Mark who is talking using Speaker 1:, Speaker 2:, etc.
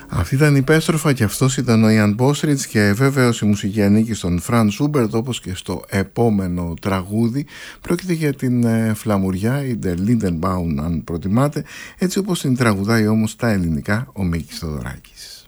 Speaker 1: Αυτή ήταν η Πέστροφα και αυτός ήταν ο Ιαν Μπόστριτς και βέβαιως η μουσική ανήκει στον Φραν Σούμπερτ, όπως και στο επόμενο τραγούδι. Πρόκειται για την φλαμουριά ή der Lindenbaum αν προτιμάτε, έτσι όπως την τραγουδάει όμως τα ελληνικά ο Μίκης Θοδωράκης.